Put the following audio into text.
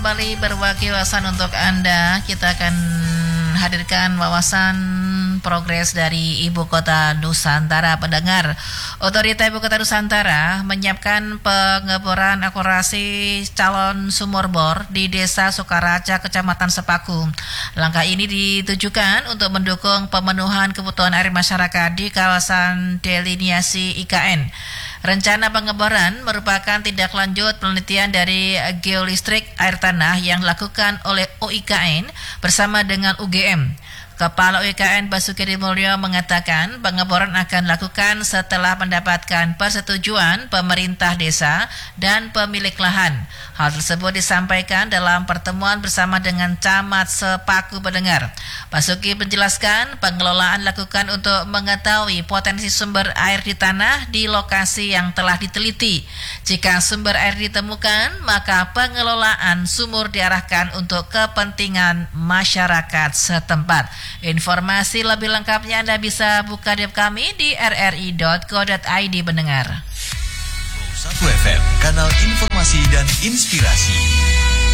Kembali berbagi wawasan untuk Anda. Kita akan hadirkan wawasan progres dari Ibu Kota Nusantara. Pendengar, Otorita Ibu Kota Nusantara menyiapkan pengeboran akurasi calon sumur bor di Desa Sukaraja, Kecamatan Sepaku. Langkah ini ditujukan untuk mendukung pemenuhan kebutuhan air masyarakat di kawasan deliniasi IKN. Rencana pengeboran merupakan tindak lanjut penelitian dari geolistrik air tanah yang dilakukan oleh OIKN bersama dengan UGM. Kepala OIKN Basuki Hadimulyo mengatakan pengeboran akan dilakukan setelah mendapatkan persetujuan pemerintah desa dan pemilik lahan. Hal tersebut disampaikan dalam pertemuan bersama dengan Camat Sepaku. Pendengar, Basuki menjelaskan pengelolaan dilakukan untuk mengetahui potensi sumber air di tanah di lokasi yang telah diteliti. Jika sumber air ditemukan, maka pengelolaan sumur diarahkan untuk kepentingan masyarakat setempat. Informasi lebih lengkapnya Anda bisa buka web kami di rri.co.id. Pendengar 1 FM, kanal informasi dan inspirasi.